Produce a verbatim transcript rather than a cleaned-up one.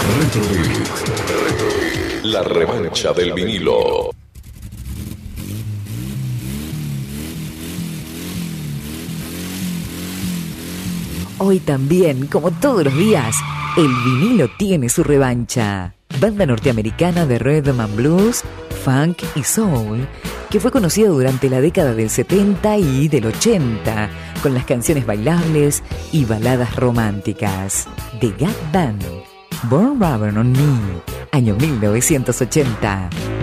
Retrobeat. La revancha del vinilo. Hoy también, como todos los días, el vinilo tiene su revancha. Banda norteamericana de rhythm and blues, funk y soul, que fue conocida durante la década del setenta y del ochenta, con las canciones bailables y baladas románticas. The Gap Band, Born Rubber on Me, año mil novecientos ochenta.